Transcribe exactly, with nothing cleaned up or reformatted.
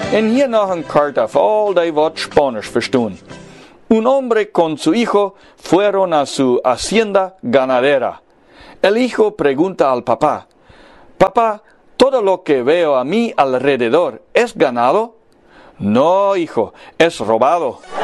En hier noch een carta vol de wat Spanisch verstehen. Un hombre con su hijo fueron a su hacienda ganadera. El hijo pregunta al papá: «Papá, ¿todo lo que veo a mi alrededor es ganado?» «No, hijo, es robado».